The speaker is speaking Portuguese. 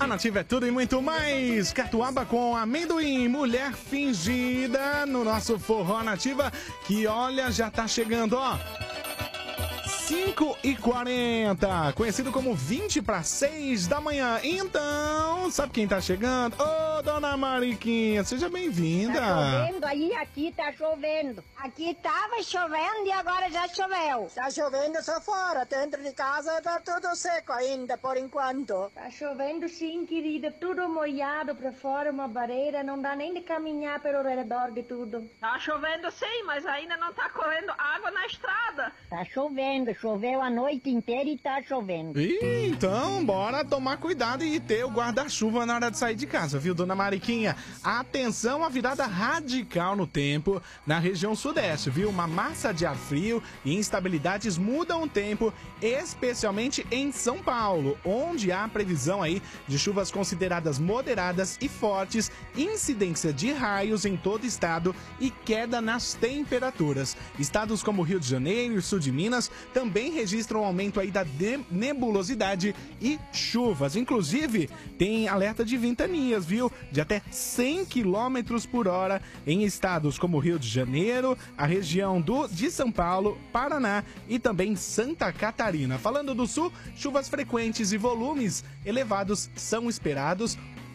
A Nativa é tudo e muito mais. Catuaba com amendoim, mulher fingida no nosso Forró Nativa, que olha, já tá chegando, ó. 5h40, conhecido como 20 para 6 da manhã. Então, sabe quem tá chegando? Ô, dona Mariquinha, seja bem-vinda. Tá chovendo aí, aqui tá chovendo. Aqui tava chovendo e agora já choveu. Tá chovendo só fora, dentro de casa tá tudo seco ainda, por enquanto. Tá chovendo sim, querida, tudo molhado pra fora, uma barreira, não dá nem de caminhar pelo redor de tudo. Tá chovendo sim, mas ainda não tá correndo água na estrada. Tá chovendo, choveu a noite inteira e tá chovendo. Ih, então, bora tomar cuidado e ter o guarda-chuva na hora de sair de casa, viu, dona Mariquinha? Atenção à virada radical no tempo na região sudeste, viu? Uma massa de ar frio e instabilidades mudam o tempo, especialmente em São Paulo, onde há previsão aí de chuvas consideradas moderadas e fortes, incidência de raios em todo o estado e queda nas temperaturas. Estados como Rio de Janeiro e sul de Minas também registram um aumento aí da nebulosidade e chuvas. Inclusive, tem alerta de ventanias, viu? De até 100 km por hora em estados como Rio de Janeiro, a região de São Paulo, Paraná e também Santa Catarina. Falando do sul, chuvas frequentes e volumes elevados são esperados